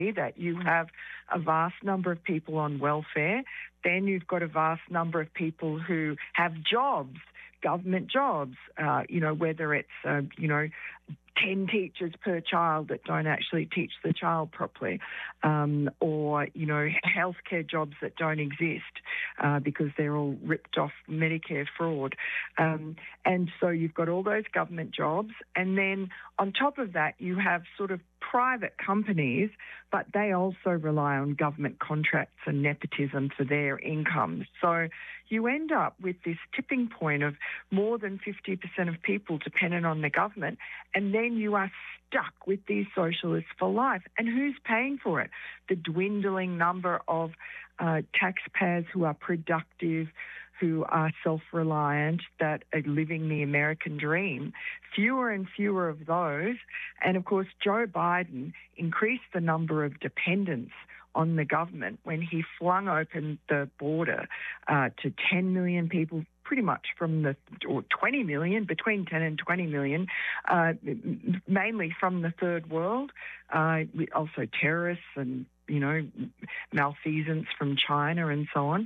that you have a vast number of people on welfare. Then you've got a vast number of people who have jobs, government jobs, whether it's, 10 teachers per child that don't actually teach the child properly, or, healthcare jobs that don't exist because they're all ripped off Medicare fraud. And so you've got all those government jobs. And then on top of that, you have sort of private companies, but they also rely on government contracts and nepotism for their incomes. So you end up with this tipping point of more than 50% of people dependent on the government, and then you are stuck with these socialists for life. And who's paying for it? The dwindling number of taxpayers who are productive, who are self-reliant, that are living the American dream. Fewer and fewer of those. And, of course, Joe Biden increased the number of dependents on the government when he flung open the border to 10 million people, pretty much or 20 million, between 10 and 20 million, mainly from the third world, also terrorists and, malfeasance from China and so on.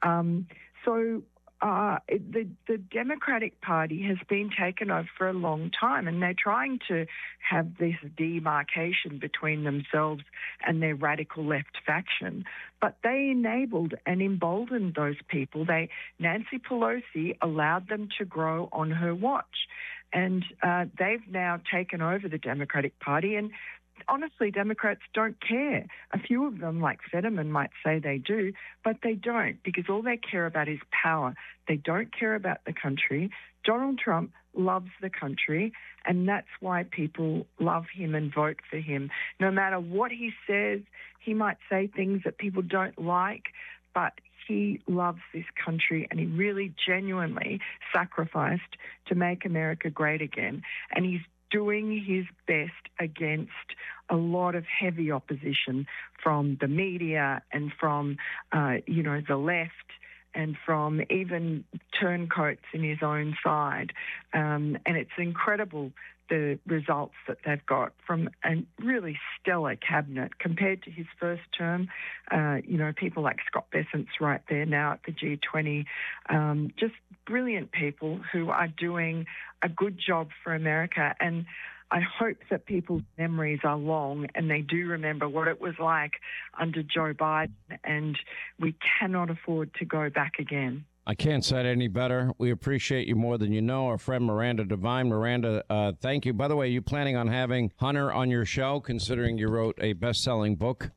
The Democratic Party has been taken over for a long time, and they're trying to have this demarcation between themselves and their radical left faction. But they enabled and emboldened those people. Nancy Pelosi allowed them to grow on her watch, and they've now taken over the Democratic Party. And honestly, Democrats don't care. A few of them, like Fetterman, might say they do, but they don't, because all they care about is power. They don't care about the country. Donald Trump loves the country, and that's why people love him and vote for him. No matter what he says, he might say things that people don't like, but he loves this country, and he really genuinely sacrificed to make America great again. And he's doing his best against a lot of heavy opposition from the media and from, the left and from even turncoats in his own side. And it's incredible the results that they've got from a really stellar cabinet compared to his first term. People like Scott Bessent's right there now at the G20, just brilliant people who are doing a good job for America. And I hope that people's memories are long and they do remember what it was like under Joe Biden, and we cannot afford to go back again. I can't say it any better. We appreciate you more than you know. Our friend Miranda Devine. Miranda, thank you. By the way, are you planning on having Hunter on your show, considering you wrote a best-selling book?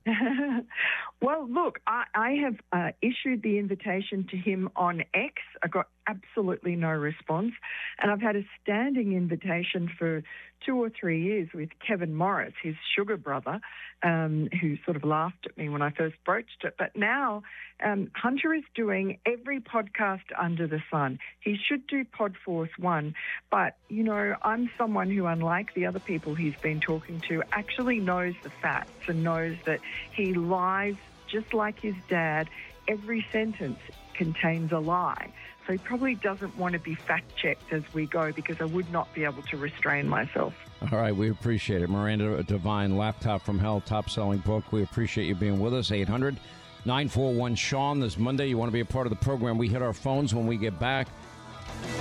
Well, look, I have issued the invitation to him on X. I got absolutely no response. And I've had a standing invitation for 2 or 3 years with Kevin Morris, his sugar brother, who sort of laughed at me when I first broached it. But now Hunter is doing every podcast under the sun. He should do Podforce One. But, I'm someone who, unlike the other people he's been talking to, actually knows the facts and knows that he lies just like his dad. Every sentence contains a lie. So he probably doesn't want to be fact-checked as we go, because I would not be able to restrain myself. All right, we appreciate it. Miranda Devine, Laptop from Hell, top-selling book. We appreciate you being with us. 800-941-SEAN this Monday. You want to be a part of the program. We hit our phones when we get back.